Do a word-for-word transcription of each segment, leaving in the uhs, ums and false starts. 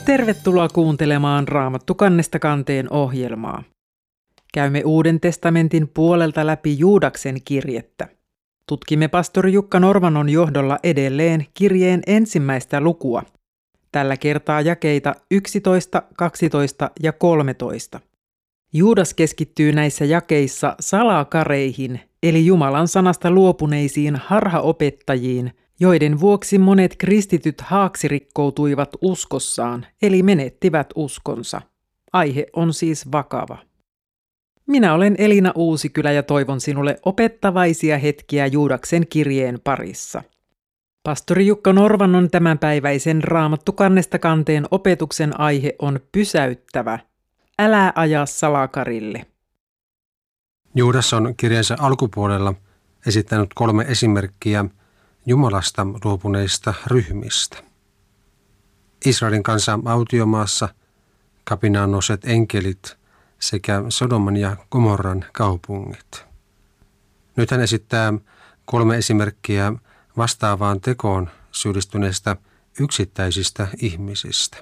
Tervetuloa kuuntelemaan Raamattu kannesta kanteen ohjelmaa. Käymme Uuden testamentin puolelta läpi Juudaksen kirjettä. Tutkimme pastori Jukka Norvanon johdolla edelleen kirjeen ensimmäistä lukua. Tällä kertaa jakeita yksitoista, kaksitoista ja kolmetoista. Juudas keskittyy näissä jakeissa salakareihin, eli Jumalan sanasta luopuneisiin harhaopettajiin, joiden vuoksi monet kristityt haaksirikkoutuivat uskossaan, eli menettivät uskonsa. Aihe on siis vakava. Minä olen Elina Uusikylä ja toivon sinulle opettavaisia hetkiä Juudaksen kirjeen parissa. Pastori Jukka Norvanon tämänpäiväisen Raamattu kannesta kanteen opetuksen aihe on pysäyttävä. Älä aja salakarille. Juudas on kirjansa alkupuolella esittänyt kolme esimerkkiä Jumalasta luopuneista ryhmistä. Israelin kansa autiomaassa, kapinaan nousseet enkelit sekä Sodoman ja Gomorran kaupungit. Nyt hän esittää kolme esimerkkiä vastaavaan tekoon syyllistyneistä yksittäisistä ihmisistä.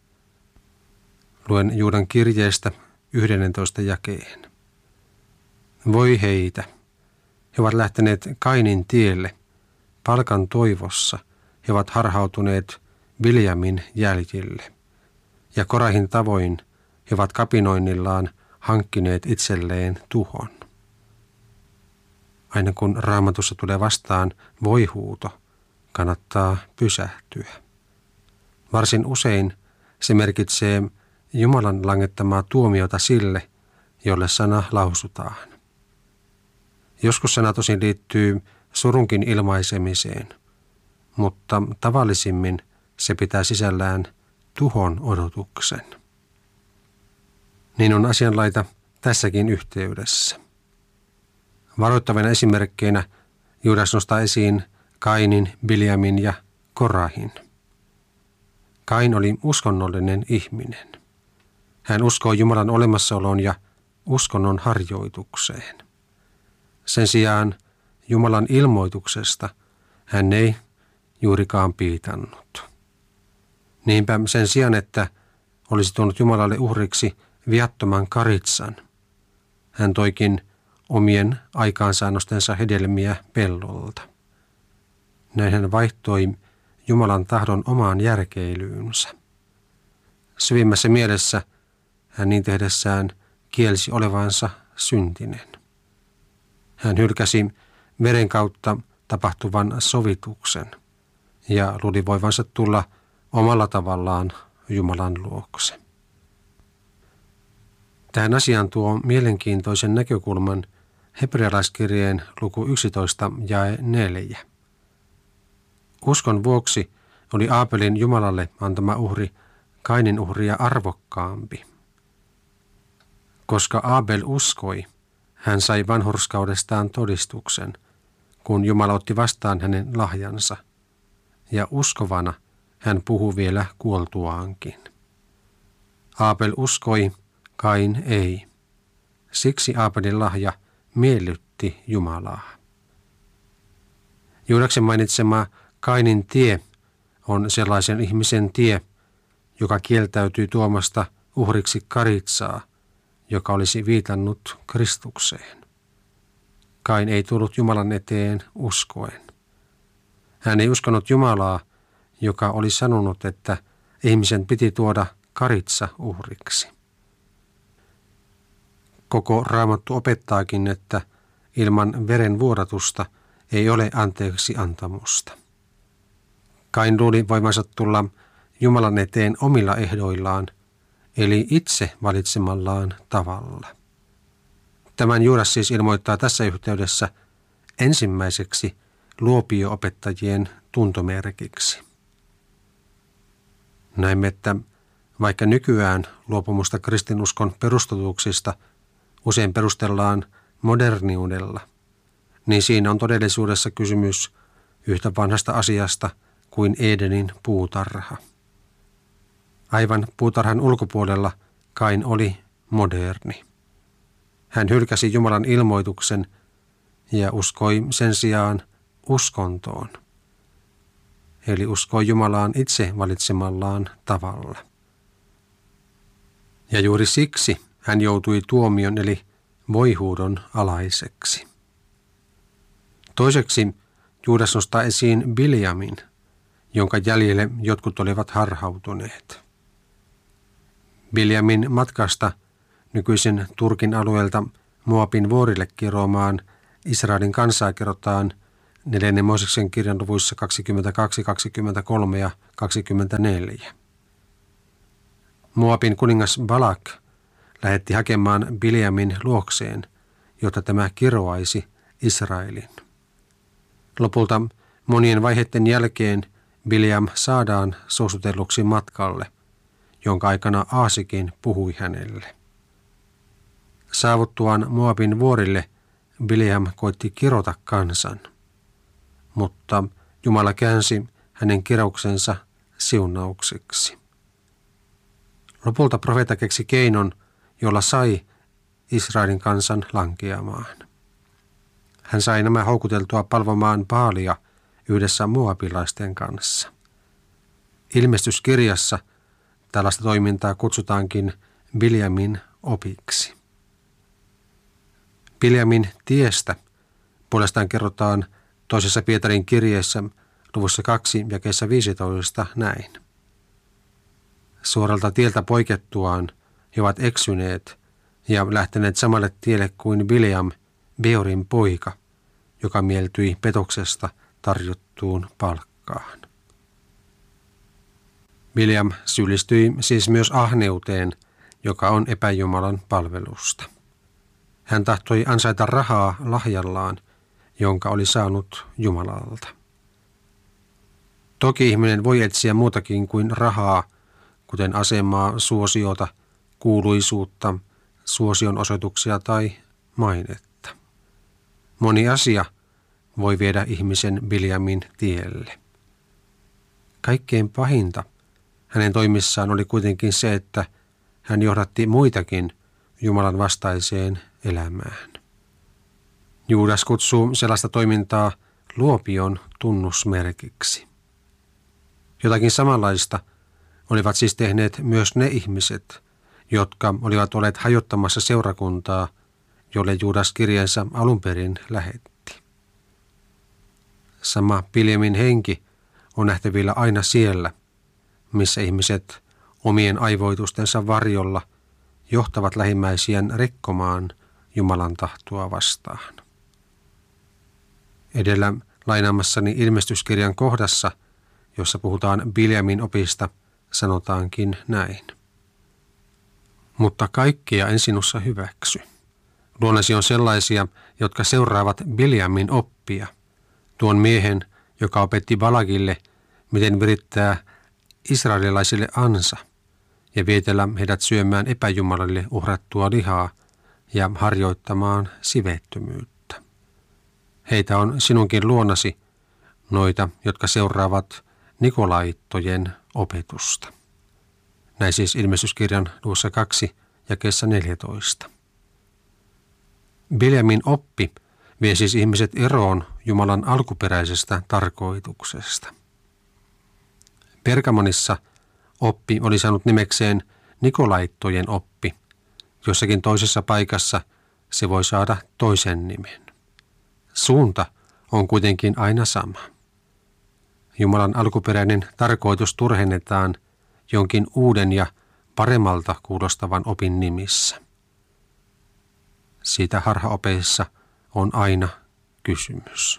Luen Juudan kirjeestä yhdennentoista jakeen. Voi heitä! He ovat lähteneet Kainin tielle. Palkan toivossa he ovat harhautuneet Biljamin jäljille. Ja Korahin tavoin he ovat kapinoinnillaan hankkineet itselleen tuhon. Aina kun Raamatussa tulee vastaan voihuuto, kannattaa pysähtyä. Varsin usein se merkitsee Jumalan langettamaa tuomiota sille, jolle sana lausutaan. Joskus sana tosin liittyy surunkin ilmaisemiseen, mutta tavallisimmin se pitää sisällään tuhon odotuksen. Niin on asianlaita tässäkin yhteydessä. Varoittavina esimerkkeinä Juudas nostaa esiin Kainin, Biljamin ja Korahin. Kain oli uskonnollinen ihminen. Hän uskoi Jumalan olemassaoloon ja uskonnon harjoitukseen. Sen sijaan Jumalan ilmoituksesta hän ei juurikaan piitannut. Niinpä sen sijaan, että olisi tuonut Jumalalle uhriksi viattoman karitsan, hän toikin omien aikaansaannostensa hedelmiä pellolta. Näin hän vaihtoi Jumalan tahdon omaan järkeilyynsä. Syvimmässä mielessä hän niin tehdessään kielsi olevansa syntinen. Hän hylkäsi veren kautta tapahtuvan sovituksen ja luuli voivansa tulla omalla tavallaan Jumalan luokse. Tähän asiaan tuo mielenkiintoisen näkökulman hebrealaiskirjeen luku yksitoista jae neljä. Uskon vuoksi oli Aabelin Jumalalle antama uhri Kainin uhria arvokkaampi. Koska Aabel uskoi, hän sai vanhurskaudestaan todistuksen, kun Jumala otti vastaan hänen lahjansa, ja uskovana hän puhui vielä kuoltuaankin. Aabel uskoi, Kain ei. Siksi Aabelin lahja miellytti Jumalaa. Juudaksen mainitsema Kainin tie on sellaisen ihmisen tie, joka kieltäytyy tuomasta uhriksi karitsaa, joka olisi viitannut Kristukseen. Kain ei tullut Jumalan eteen uskoen. Hän ei uskonut Jumalaa, joka oli sanonut, että ihmisen piti tuoda karitsa uhriksi. Koko Raamattu opettaakin, että ilman veren vuodatusta ei ole anteeksi antamusta. Kain luuli voimansa tulla Jumalan eteen omilla ehdoillaan, eli itse valitsemallaan tavalla. Tämän Juudas siis ilmoittaa tässä yhteydessä ensimmäiseksi luopio-opettajien tuntomerkiksi. Näemme, että vaikka nykyään luopumusta kristinuskon perustotuuksista usein perustellaan moderniudella, niin siinä on todellisuudessa kysymys yhtä vanhasta asiasta kuin Edenin puutarha. Aivan puutarhan ulkopuolella Kain oli moderni. Hän hylkäsi Jumalan ilmoituksen ja uskoi sen sijaan uskontoon. eli uskoi Jumalaan itse valitsemallaan tavalla. Ja juuri siksi hän joutui tuomion eli voihuudon alaiseksi. Toiseksi Juudas nostaa esiin Biljamin, jonka jäljelle jotkut olivat harhautuneet. Biljamin matkasta nykyisen Turkin alueelta Moabin vuorille kiroamaan Israelin kansaa kerrotaan neljännen Mooseksen kirjan luvuissa kaksikymmentäkaksi, kaksikymmentäkolme ja kaksikymmentäneljä. Moabin kuningas Balak lähetti hakemaan Biljamin luokseen, jotta tämä kiroaisi Israelin. Lopulta monien vaiheiden jälkeen Biljam saadaan suostutelluksi matkalle, jonka aikana Aasikin puhui hänelle. Saavuttuaan Moabin vuorille Biljam koitti kirota kansan, mutta Jumala käänsi hänen kirouksensa siunaukseksi. Lopulta profeetta keksi keinon, jolla sai Israelin kansan lankeamaan. Hän sai nämä houkuteltua palvomaan Baalia yhdessä moabilaisten kanssa. Ilmestyskirjassa tällaista toimintaa kutsutaankin Biljamin opiksi. Biljamin tiestä puolestaan kerrotaan toisessa Pietarin kirjeessä luvussa kaksi jakeessa viisitoista näin. Suoralta tieltä poikettuaan he ovat eksyneet ja lähteneet samalle tielle kuin Biljam, Beorin poika, joka mieltyi petoksesta tarjottuun palkkaan. Biljam syyllistyi siis myös ahneuteen, joka on epäjumalan palvelusta. Hän tahtoi ansaita rahaa lahjallaan, jonka oli saanut Jumalalta. Toki ihminen voi etsiä muutakin kuin rahaa, kuten asemaa, suosiota, kuuluisuutta, suosion osoituksia tai mainetta. Moni asia voi viedä ihmisen Biljamin tielle. Kaikkein pahinta hänen toimissaan oli kuitenkin se, että hän johdatti muitakin Jumalan vastaiseen elämään. Juudas kutsuu sellaista toimintaa luopion tunnusmerkiksi. Jotakin samanlaista olivat siis tehneet myös ne ihmiset, jotka olivat olleet hajottamassa seurakuntaa, jolle Juudas kirjeensa alun perin lähetti. Sama Biljamin henki on nähtävillä aina siellä, missä ihmiset omien aivoitustensa varjolla johtavat lähimmäisiään rikkomaan Jumalan tahtoa vastaan. Edellä lainaamassani ilmestyskirjan kohdassa, jossa puhutaan Biljamin opista, sanotaankin näin. Mutta kaikkia en sinussa hyväksy. Luonasi on sellaisia, jotka seuraavat Biljamin oppia, tuon miehen, joka opetti Balakille, miten virittää israelilaisille ansa ja vietellä heidät syömään epäjumalalle uhrattua lihaa ja harjoittamaan siveettömyyttä. Heitä on sinunkin luonasi, noita, jotka seuraavat nikolaittojen opetusta. Näin siis ilmestyskirjan luvussa kaksi jakeessa neljätoista. Biljamin oppi vie siis ihmiset eroon Jumalan alkuperäisestä tarkoituksesta. Pergamonissa oppi oli saanut nimekseen nikolaittojen oppi. Jossakin toisessa paikassa se voi saada toisen nimen. Suunta on kuitenkin aina sama. Jumalan alkuperäinen tarkoitus turhennetaan jonkin uuden ja paremmalta kuulostavan opin nimissä. Siitä harhaopeissa on aina kysymys.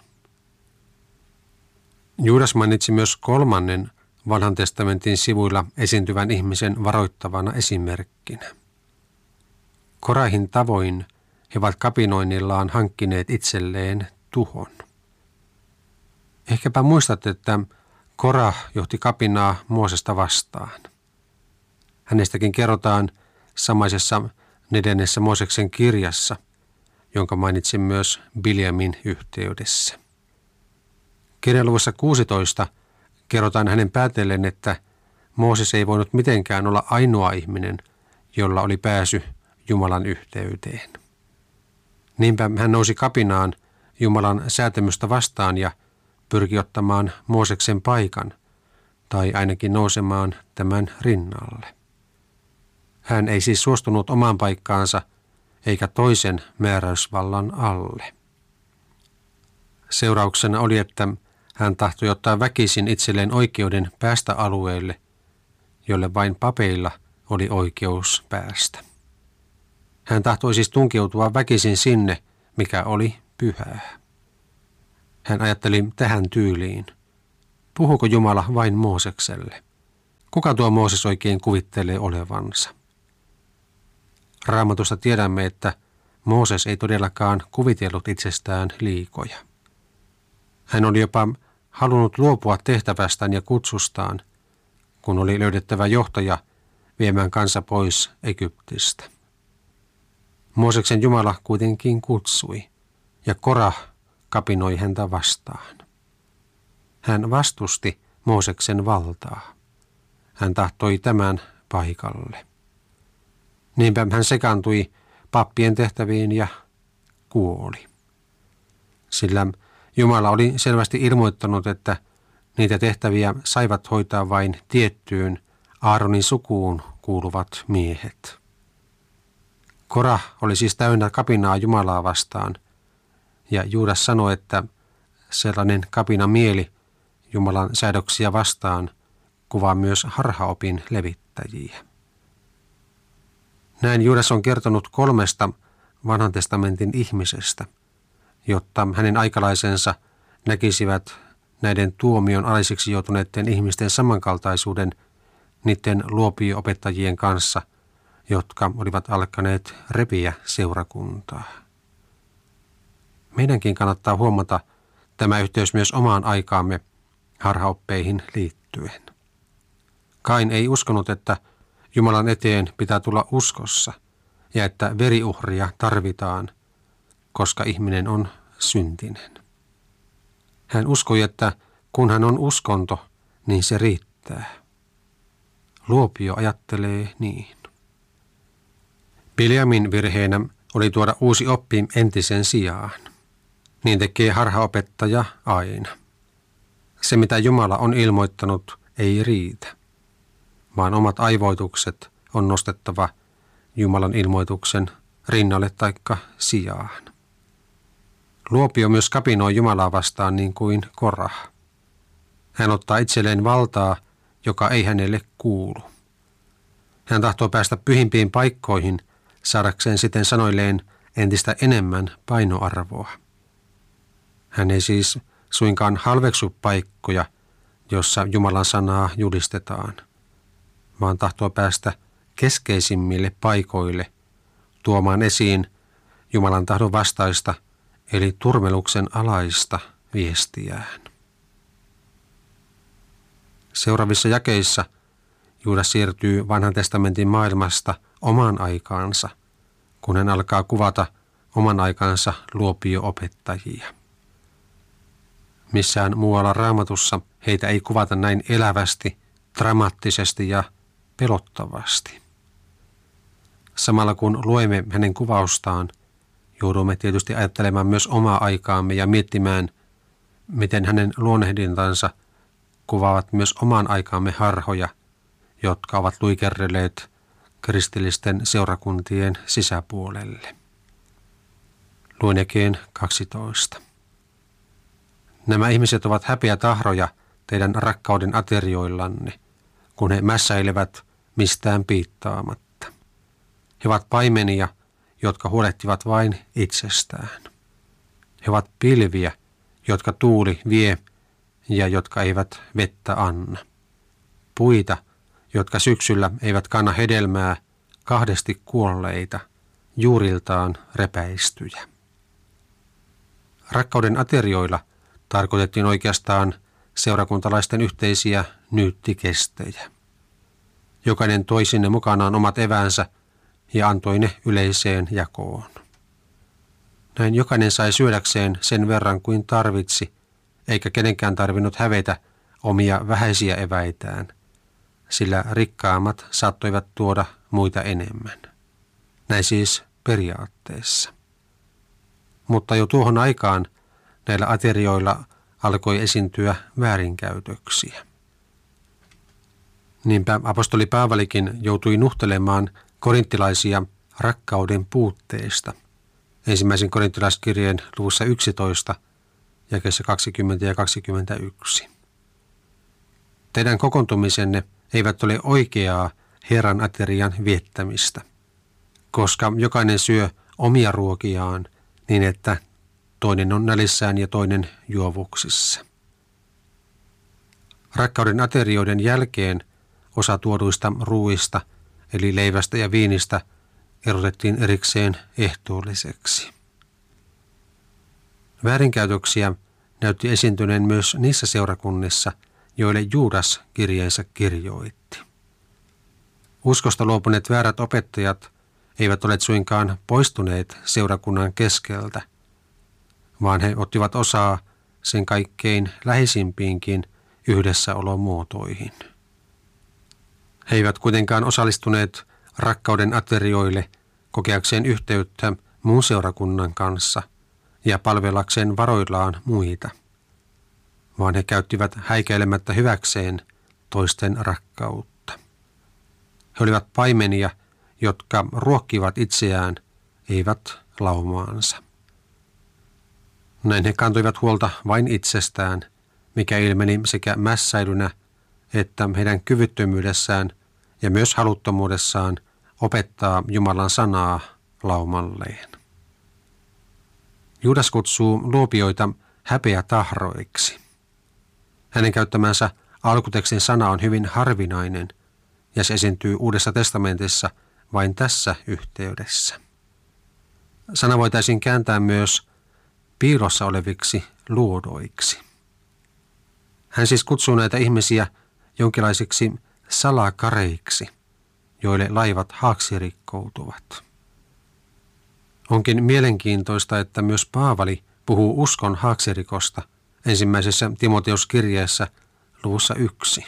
Juudas mainitsi myös kolmannen Vanhan testamentin sivuilla esiintyvän ihmisen varoittavana esimerkkinä. Korahin tavoin he ovat kapinoinnillaan hankkineet itselleen tuhon. Ehkäpä muistat, että Korah johti kapinaa Moosesta vastaan. Hänestäkin kerrotaan samaisessa neljännessä Mooseksen kirjassa, jonka mainitsin myös Biljamin yhteydessä. Kirjan luvussa kuusitoista kerrotaan hänen päätellen, että Mooses ei voinut mitenkään olla ainoa ihminen, jolla oli pääsy Jumalan yhteyteen. Niinpä hän nousi kapinaan Jumalan säätämystä vastaan ja pyrki ottamaan Mooseksen paikan, tai ainakin nousemaan tämän rinnalle. Hän ei siis suostunut omaan paikkaansa eikä toisen määräysvallan alle. Seurauksena oli, että hän tahtoi ottaa väkisin itselleen oikeuden päästä alueelle, jolle vain papeilla oli oikeus päästä. Hän tahtoi siis tunkeutua väkisin sinne, mikä oli pyhää. Hän ajatteli tähän tyyliin. Puhuuko Jumala vain Moosekselle? Kuka tuo Mooses oikein kuvittelee olevansa? Raamatusta tiedämme, että Mooses ei todellakaan kuvitellut itsestään liikoja. Hän oli jopa halunnut luopua tehtävästään ja kutsustaan, kun oli löydettävä johtaja viemään kansa pois Egyptistä. Mooseksen Jumala kuitenkin kutsui, ja Korah kapinoi häntä vastaan. Hän vastusti Mooseksen valtaa. Hän tahtoi tämän paikalle. Niinpä hän sekaantui pappien tehtäviin ja kuoli. Sillä Jumala oli selvästi ilmoittanut, että niitä tehtäviä saivat hoitaa vain tiettyyn Aaronin sukuun kuuluvat miehet. Korah oli siis täynnä kapinaa Jumalaa vastaan, ja Juudas sanoi, että sellainen kapina mieli Jumalan säädöksiä vastaan kuvaa myös harhaopin levittäjiä. Näin Juudas on kertonut kolmesta vanhan testamentin ihmisestä, jotta hänen aikalaisensa näkisivät näiden tuomion alaisiksi joutuneiden ihmisten samankaltaisuuden niiden luopio-opettajien kanssa, jotka olivat alkaneet repiä seurakuntaa. Meidänkin kannattaa huomata tämä yhteys myös omaan aikaamme harhaoppeihin liittyen. Kain ei uskonut, että Jumalan eteen pitää tulla uskossa ja että veriuhria tarvitaan, koska ihminen on syntinen. Hän uskoi, että kun hän on uskonto, niin se riittää. Luopio ajattelee niin. Biljamin virheenä oli tuoda uusi oppi entisen sijaan. Niin tekee harhaopettaja aina. Se, mitä Jumala on ilmoittanut, ei riitä, vaan omat aivoitukset on nostettava Jumalan ilmoituksen rinnalle taikka sijaan. Luopio myös kapinoi Jumalaa vastaan niin kuin Korah. Hän ottaa itselleen valtaa, joka ei hänelle kuulu. Hän tahtoo päästä pyhimpiin paikkoihin saadakseen siten sanoilleen entistä enemmän painoarvoa. Hän ei siis suinkaan halveksu paikkoja, jossa Jumalan sanaa julistetaan, vaan tahtoo päästä keskeisimmille paikoille tuomaan esiin Jumalan tahdon vastaista, eli turmeluksen alaista viestiään. Seuraavissa jakeissa Juudas siirtyy vanhan testamentin maailmasta omaan aikaansa, kun hän alkaa kuvata oman aikansa luopio-opettajia. Missään muualla Raamatussa heitä ei kuvata näin elävästi, dramaattisesti ja pelottavasti. Samalla kun luemme hänen kuvaustaan, joudumme tietysti ajattelemaan myös omaa aikaamme ja miettimään, miten hänen luonnehdintansa kuvaavat myös omaan aikaamme harhoja, jotka ovat luikerrelleet kristillisten seurakuntien sisäpuolelle. Luen jakeen kaksitoista. Nämä ihmiset ovat häpeä tahroja teidän rakkauden aterioillanne, kun he mässäilevät mistään piittaamatta. He ovat paimenia, jotka huolehtivat vain itsestään. He ovat pilviä, jotka tuuli vie ja jotka eivät vettä anna. Puita, jotka syksyllä eivät kanna hedelmää, kahdesti kuolleita, juuriltaan repäistyjä. Rakkauden aterioilla tarkoitettiin oikeastaan seurakuntalaisten yhteisiä nyyttikestejä. Jokainen toi sinne mukanaan omat eväänsä ja antoi ne yleiseen jakoon. Näin jokainen sai syödäkseen sen verran kuin tarvitsi, eikä kenenkään tarvinnut hävetä omia vähäisiä eväitään, sillä rikkaammat saattoivat tuoda muita enemmän. Näin siis periaatteessa. Mutta jo tuohon aikaan näillä aterioilla alkoi esiintyä väärinkäytöksiä. Niinpä apostoli Paavalikin joutui nuhtelemaan korinttilaisia rakkauden puutteesta. Ensimmäisen korinttilaiskirjeen luvussa yksitoista, jakeessa kaksikymmentä ja kaksikymmentäyksi. Teidän kokoontumisenne eivät ole oikeaa Herran aterian viettämistä, koska jokainen syö omia ruokiaan niin, että toinen on nälissään ja toinen juovuksissa. Rakkauden aterioiden jälkeen osa tuoduista ruuista, eli leivästä ja viinistä, erotettiin erikseen ehtoolliseksi. Väärinkäytöksiä näytti esiintyneen myös niissä seurakunnissa, joille Juudas kirjeensä kirjoitti. Uskosta luopuneet väärät opettajat eivät ole suinkaan poistuneet seurakunnan keskeltä, vaan he ottivat osaa sen kaikkein läheisimpiinkin yhdessäolomuotoihin. He eivät kuitenkaan osallistuneet rakkauden aterioille kokeakseen yhteyttä muun seurakunnan kanssa ja palvelakseen varoillaan muita, vaan he käyttivät häikäilemättä hyväkseen toisten rakkautta. He olivat paimenia, jotka ruokkivat itseään, eivät laumaansa. Näin he kantoivat huolta vain itsestään, mikä ilmeni sekä mässäilynä että heidän kyvyttömyydessään ja myös haluttomuudessaan opettaa Jumalan sanaa laumalleen. Juudas kutsuu luopioita häpeätahroiksi. Hänen käyttämänsä alkutekstin sana on hyvin harvinainen ja se esiintyy Uudessa testamentissa vain tässä yhteydessä. Sana voitaisiin kääntää myös piilossa oleviksi luodoiksi. Hän siis kutsuu näitä ihmisiä jonkinlaisiksi salakareiksi, joille laivat haaksirikkoutuvat. Onkin mielenkiintoista, että myös Paavali puhuu uskon haaksirikosta ensimmäisessä Timoteuskirjeessä luvussa yksi.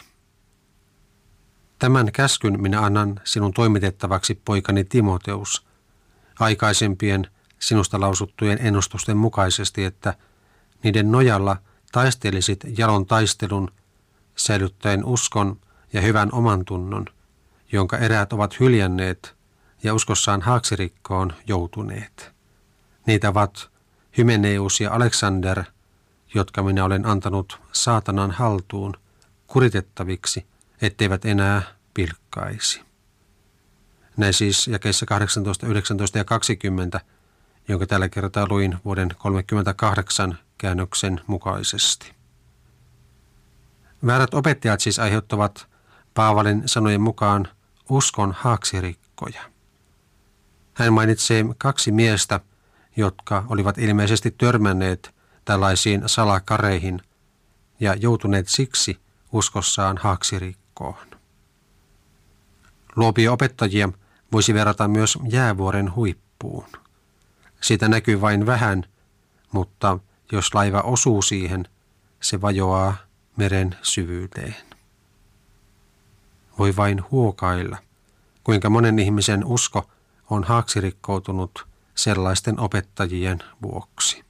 Tämän käskyn minä annan sinun toimitettavaksi, poikani Timoteus, aikaisempien sinusta lausuttujen ennustusten mukaisesti, että niiden nojalla taistelisit jalon taistelun, säilyttäen uskon ja hyvän omantunnon, jonka eräät ovat hyljänneet ja uskossaan haaksirikkoon joutuneet. Niitä ovat Hymeneus ja Aleksander, jotka minä olen antanut saatanan haltuun kuritettaviksi, etteivät enää pilkkaisi. Näin siis jakeissa kahdeksantoista, yhdeksäntoista ja kaksikymmentä, jonka tällä kertaa luin vuoden kolmekymmentäkahdeksan käännöksen mukaisesti. Väärät opettajat siis aiheuttavat Paavalin sanojen mukaan uskon haaksirikkoja. Hän mainitsee kaksi miestä, jotka olivat ilmeisesti törmänneet tällaisiin salakareihin ja joutuneet siksi uskossaan haaksirikkoon. Luopia opettajia voisi verrata myös jäävuoren huippuun. Siitä näkyy vain vähän, mutta jos laiva osuu siihen, se vajoaa meren syvyyteen. Voi vain huokailla, kuinka monen ihmisen usko on haaksirikkoutunut sellaisten opettajien vuoksi.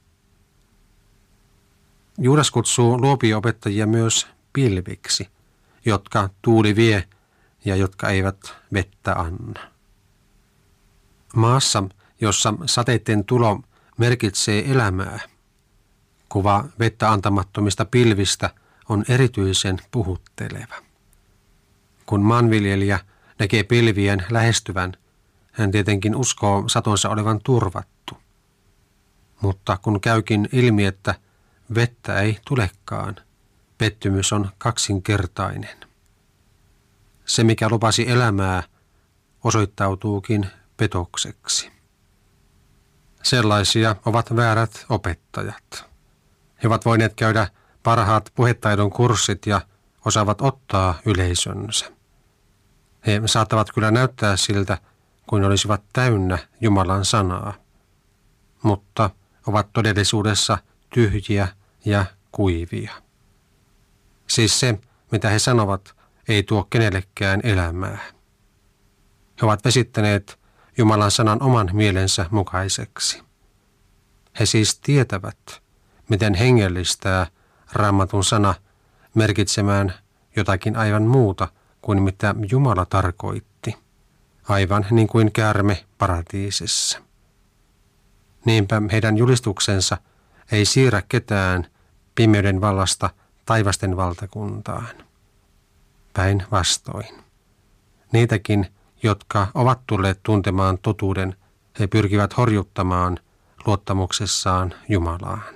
Juudas kutsuu luopio-opettajia myös pilviksi, jotka tuuli vie ja jotka eivät vettä anna. Maassa, jossa sateiden tulo merkitsee elämää, kuva vettä antamattomista pilvistä on erityisen puhutteleva. Kun maanviljelijä näkee pilvien lähestyvän, hän tietenkin uskoo satonsa olevan turvattu. Mutta kun käykin ilmi, että vettä ei tulekaan, pettymys on kaksinkertainen. Se, mikä lupasi elämää, osoittautuukin petokseksi. Sellaisia ovat väärät opettajat. He ovat voineet käydä parhaat puhetaidon kurssit ja osaavat ottaa yleisönsä. He saattavat kyllä näyttää siltä, kuin olisivat täynnä Jumalan sanaa, mutta ovat todellisuudessa tyhjiä ja kuivia. Siis se, mitä he sanovat, ei tuo kenellekään elämää. He ovat vesittäneet Jumalan sanan oman mielensä mukaiseksi. He siis tietävät, miten hengellistää Raamatun sana merkitsemään jotakin aivan muuta kuin mitä Jumala tarkoitti, aivan niin kuin käärme paratiisissa. Niinpä heidän julistuksensa ei siirrä ketään pimeyden vallasta taivasten valtakuntaan. Päinvastoin. Niitäkin, jotka ovat tulleet tuntemaan totuuden, he pyrkivät horjuttamaan luottamuksessaan Jumalaan.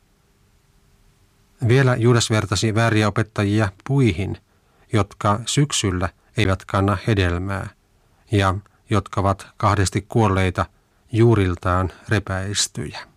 Vielä Juudas vertasi vääriä opettajia puihin, jotka syksyllä eivät kanna hedelmää ja jotka ovat kahdesti kuolleita, juuriltaan repäistyjä.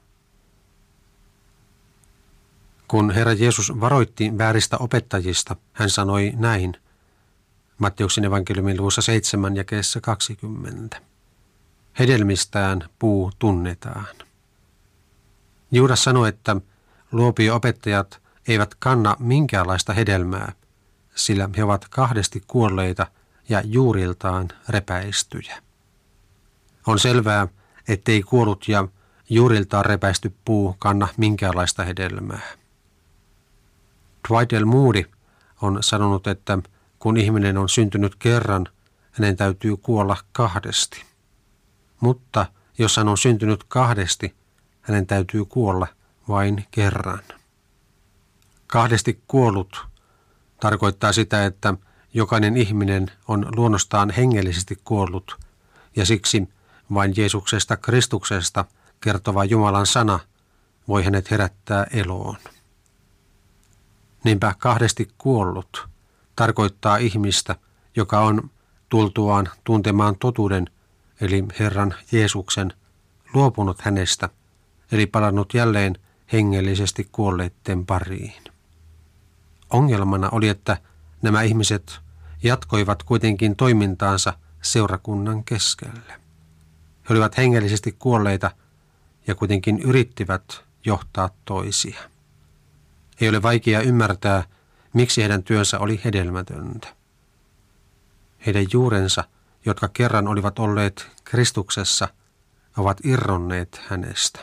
Kun Herra Jeesus varoitti vääristä opettajista, hän sanoi näin, Matteuksen evankeliumin luvussa seitsemän jakeessa kaksikymmentä. Hedelmistään puu tunnetaan. Juudas sanoi, että luopio-opettajat eivät kanna minkäänlaista hedelmää, sillä he ovat kahdesti kuolleita ja juuriltaan repäistyjä. On selvää, ettei kuollut ja juuriltaan repäisty puu kanna minkäänlaista hedelmää. Dwight L. Moody on sanonut, että kun ihminen on syntynyt kerran, hänen täytyy kuolla kahdesti. Mutta jos hän on syntynyt kahdesti, hänen täytyy kuolla vain kerran. Kahdesti kuollut tarkoittaa sitä, että jokainen ihminen on luonnostaan hengellisesti kuollut ja siksi vain Jeesuksesta Kristuksesta kertova Jumalan sana voi hänet herättää eloon. Niinpä kahdesti kuollut tarkoittaa ihmistä, joka on tultuaan tuntemaan totuuden, eli Herran Jeesuksen, luopunut hänestä, eli palannut jälleen hengellisesti kuolleitten pariin. Ongelmana oli, että nämä ihmiset jatkoivat kuitenkin toimintaansa seurakunnan keskellä. He olivat hengellisesti kuolleita ja kuitenkin yrittivät johtaa toisia. Ei ole vaikea ymmärtää, miksi heidän työnsä oli hedelmätöntä. Heidän juurensa, jotka kerran olivat olleet Kristuksessa, ovat irronneet hänestä.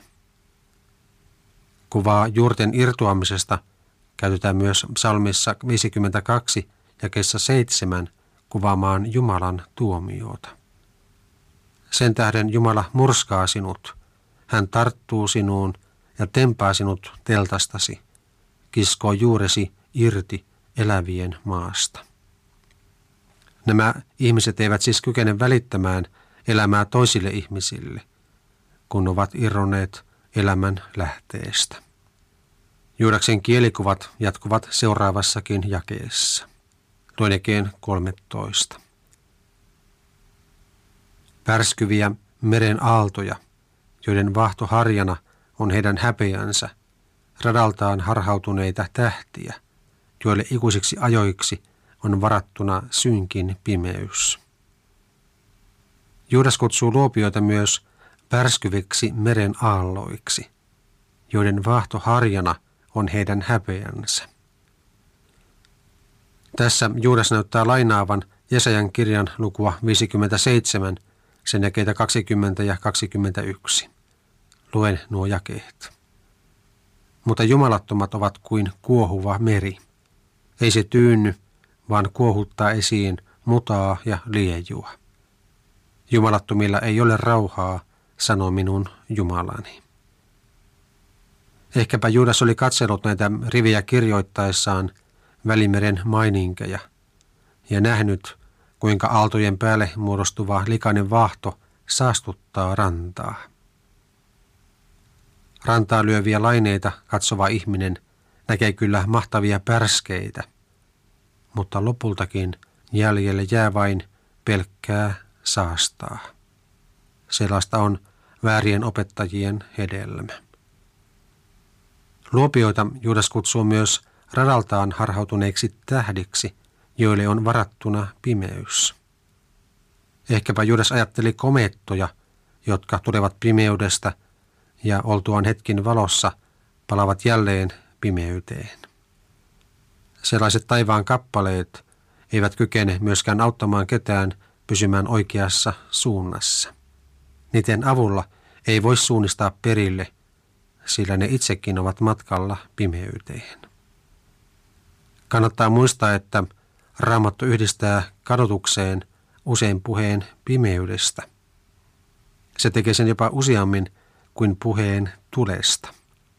Kuvaa juurten irtoamisesta käytetään myös psalmissa viisikymmentäkaksi jakeessa seitsemän kuvaamaan Jumalan tuomiota. Sen tähden Jumala murskaa sinut, hän tarttuu sinuun ja tempaa sinut teltastasi, kiskoo juuresi irti elävien maasta. Nämä ihmiset eivät siis kykene välittämään elämää toisille ihmisille, kun ovat irronneet elämän lähteestä. Juudaksen kielikuvat jatkuvat seuraavassakin jakeessa. Tuon jakeen kolmetoista. Värskyviä meren aaltoja, joiden vahto harjana on heidän häpeänsä, radaltaan harhautuneita tähtiä, joille ikuisiksi ajoiksi on varattuna synkin pimeys. Juudas kutsuu luopioita myös värskyviksi meren aalloiksi, joiden vahto harjana on heidän häpeänsä. Tässä Juudas näyttää lainaavan Jesajan kirjan lukua viisikymmentäseitsemän, sen jakeita kaksikymmentä ja kaksikymmentäyksi. Luen nuo jakeet. Mutta jumalattomat ovat kuin kuohuva meri. Ei se tyynny, vaan kuohuttaa esiin mutaa ja liejua. Jumalattomilla ei ole rauhaa, sanoo minun Jumalani. Ehkäpä Juudas oli katsellut näitä rivejä kirjoittaessaan Välimeren maininkeja ja nähnyt, kuinka aaltojen päälle muodostuva likainen vaahto saastuttaa rantaa. Rantaa lyöviä laineita katsova ihminen näkee kyllä mahtavia pärskeitä, mutta lopultakin jäljelle jää vain pelkkää saastaa. Sellaista on väärien opettajien hedelmä. Luopioita Juudas kutsuu myös radaltaan harhautuneiksi tähdiksi, joille on varattuna pimeys. Ehkäpä Juudas ajatteli komeettoja, jotka tulevat pimeydestä ja oltuaan hetkin valossa palavat jälleen pimeyteen. Sellaiset taivaan kappaleet eivät kykene myöskään auttamaan ketään pysymään oikeassa suunnassa. Niiden avulla ei voi suunnistaa perille, sillä ne itsekin ovat matkalla pimeyteen. Kannattaa muistaa, että Raamattu yhdistää kadotukseen usein puheen pimeydestä. Se tekee sen jopa useammin kuin puheen tulesta.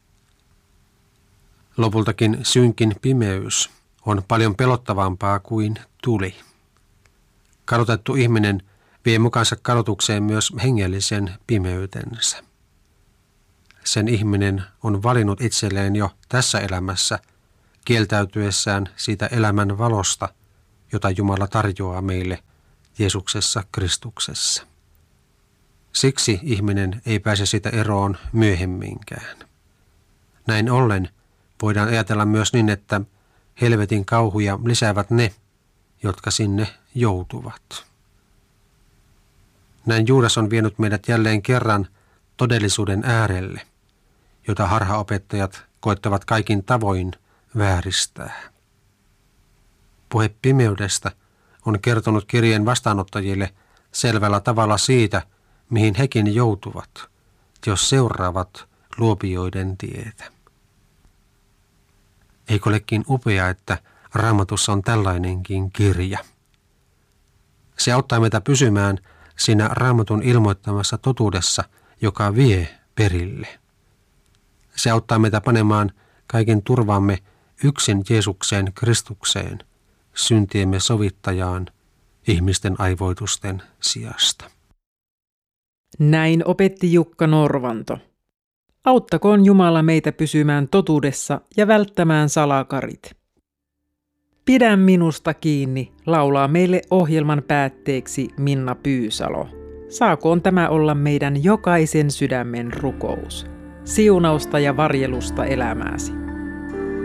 Lopultakin synkin pimeys on paljon pelottavampaa kuin tuli. Kadotettu ihminen vie mukansa kadotukseen myös hengellisen pimeytensä. Sen ihminen on valinnut itselleen jo tässä elämässä kieltäytyessään siitä elämän valosta, jota Jumala tarjoaa meille Jeesuksessa Kristuksessa. Siksi ihminen ei pääse siitä eroon myöhemminkään. Näin ollen voidaan ajatella myös niin, että helvetin kauhuja lisäävät ne, jotka sinne joutuvat. Näin Juudas on vienyt meidät jälleen kerran todellisuuden äärelle, jota harhaopettajat koettavat kaikin tavoin vääristää. Puhe pimeydestä on kertonut kirjeen vastaanottajille selvällä tavalla siitä, mihin hekin joutuvat, jos seuraavat luopioiden tietä. Eikö olekin upea, että Raamatussa on tällainenkin kirja? Se auttaa meitä pysymään siinä Raamatun ilmoittamassa totuudessa, joka vie perille. Se auttaa meitä panemaan kaiken turvamme yksin Jeesukseen Kristukseen, syntiemme sovittajaan, ihmisten aivoitusten sijasta. Näin opetti Jukka Norvanto. Auttakoon Jumala meitä pysymään totuudessa ja välttämään salakarit. Pidä minusta kiinni, laulaa meille ohjelman päätteeksi Minna Pyysalo. Saakoon tämä olla meidän jokaisen sydämen rukous. Siunausta ja varjelusta elämääsi.